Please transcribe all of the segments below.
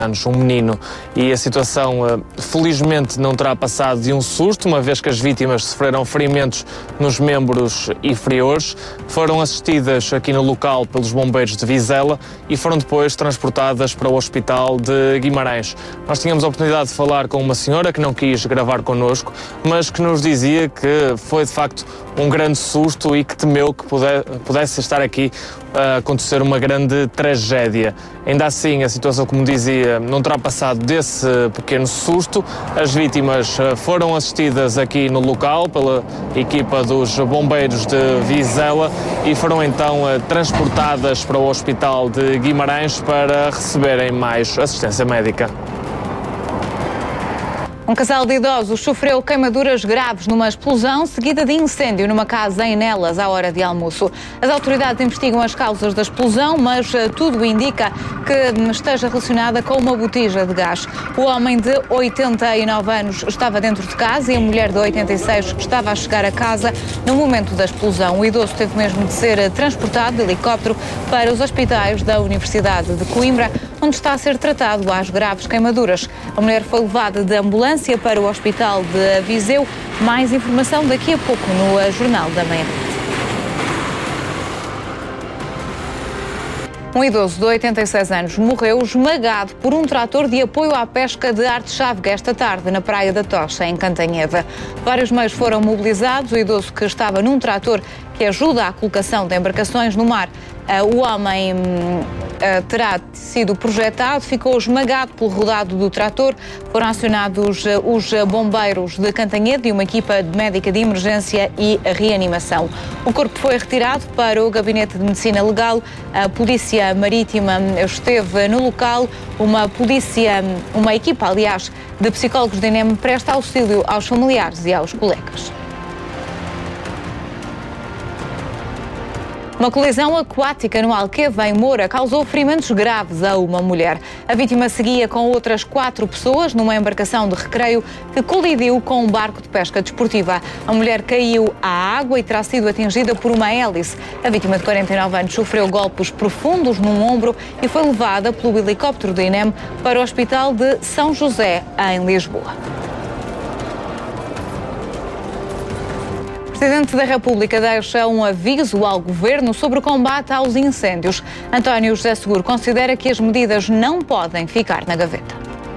um menino, e a situação felizmente não terá passado de um susto, uma vez que as vítimas sofreram ferimentos nos membros inferiores, foram assistidas aqui no local pelos bombeiros de Vizela e foram depois transportadas para o hospital de Guimarães. Nós tínhamos a oportunidade de falar com uma senhora que não quis gravar connosco, mas que nos dizia que foi de facto um grande susto e que temeu que pudesse estar aqui a acontecer uma grande tragédia. Ainda assim, a situação, como dizia, não terá passado desse pequeno susto. As vítimas foram assistidas aqui no local pela equipa dos bombeiros de Vizela e foram então transportadas para o hospital de Guimarães para receberem mais assistência médica. Um casal de idosos sofreu queimaduras graves numa explosão seguida de incêndio numa casa em Nelas à hora de almoço. As autoridades investigam as causas da explosão, mas tudo indica que esteja relacionada com uma botija de gás. O homem de 89 anos estava dentro de casa e a mulher de 86 estava a chegar a casa no momento da explosão. O idoso teve mesmo de ser transportado de helicóptero para os hospitais da Universidade de Coimbra, onde está a ser tratado às graves queimaduras. A mulher foi levada de ambulância para o Hospital de Viseu. Mais informação daqui a pouco no Jornal da Meia-Noite. Um idoso de 86 anos morreu esmagado por um trator de apoio à pesca de Arte-Chávega esta tarde na Praia da Tocha, em Cantanhede. Vários meios foram mobilizados. O idoso, que estava num trator que ajuda à colocação de embarcações no mar, o homem terá sido projetado, ficou esmagado pelo rodado do trator. Foram acionados os bombeiros de Cantanhede e uma equipa médica de emergência e reanimação. O corpo foi retirado para o Gabinete de Medicina Legal. A Polícia Marítima esteve no local. Uma equipa, aliás, de psicólogos da INEM presta auxílio aos familiares e aos colegas. Uma colisão aquática no Alqueva, em Moura, causou ferimentos graves a uma mulher. A vítima seguia com outras 4 pessoas numa embarcação de recreio que colidiu com um barco de pesca desportiva. A mulher caiu à água e terá sido atingida por uma hélice. A vítima, de 49 anos, sofreu golpes profundos num ombro e foi levada pelo helicóptero da INEM para o Hospital de São José, em Lisboa. O Presidente da República deixa um aviso ao Governo sobre o combate aos incêndios. António José Seguro considera que as medidas não podem ficar na gaveta.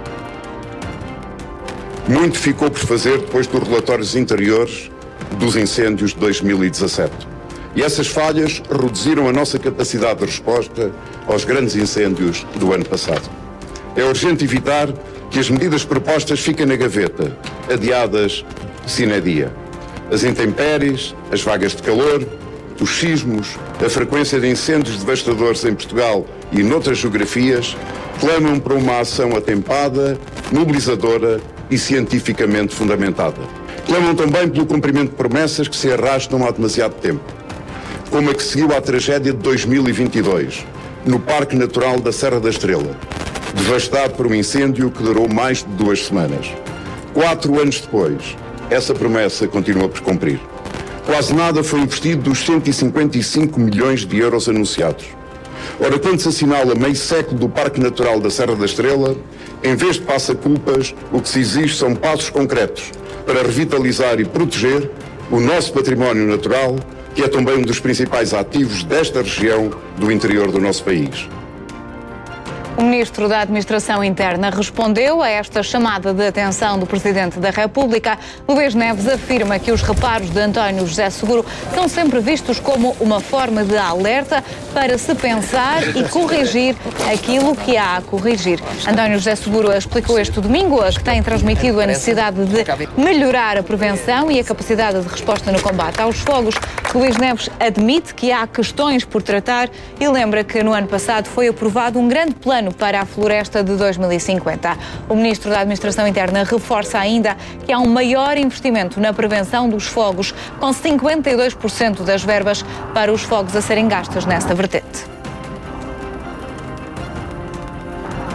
Muito ficou por fazer depois dos relatórios anteriores dos incêndios de 2017. E essas falhas reduziram a nossa capacidade de resposta aos grandes incêndios do ano passado. É urgente evitar que as medidas propostas fiquem na gaveta, adiadas sine die. As intempéries, as vagas de calor, os sismos, a frequência de incêndios devastadores em Portugal e noutras geografias clamam por uma ação atempada, mobilizadora e cientificamente fundamentada. Clamam também pelo cumprimento de promessas que se arrastam há demasiado tempo, como a que seguiu à tragédia de 2022, no Parque Natural da Serra da Estrela, devastado por um incêndio que durou mais de 2 semanas. 4 anos depois, essa promessa continua por cumprir. Quase nada foi investido dos 155 milhões de euros anunciados. Ora, quando se assinala meio século do Parque Natural da Serra da Estrela, em vez de passa-culpas, o que se exige são passos concretos para revitalizar e proteger o nosso património natural, que é também um dos principais ativos desta região do interior do nosso país. O Ministro da Administração Interna respondeu a esta chamada de atenção do Presidente da República. Luís Neves afirma que os reparos de António José Seguro são sempre vistos como uma forma de alerta para se pensar e corrigir aquilo que há a corrigir. António José Seguro explicou este domingo que tem transmitido a necessidade de melhorar a prevenção e a capacidade de resposta no combate aos fogos. Luís Neves admite que há questões por tratar e lembra que no ano passado foi aprovado um grande plano para a floresta de 2050. O Ministro da Administração Interna reforça ainda que há um maior investimento na prevenção dos fogos, com 52% das verbas para os fogos a serem gastas nesta vertente.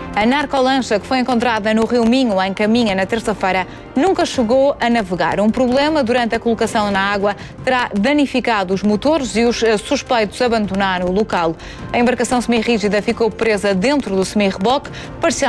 A narcolancha que foi encontrada no Rio Minho, em Caminha, na terça-feira, nunca chegou a navegar. Um problema durante a colocação na água terá danificado os motores e os suspeitos abandonaram o local. A embarcação semirrígida ficou presa dentro do semirreboque, parcialmente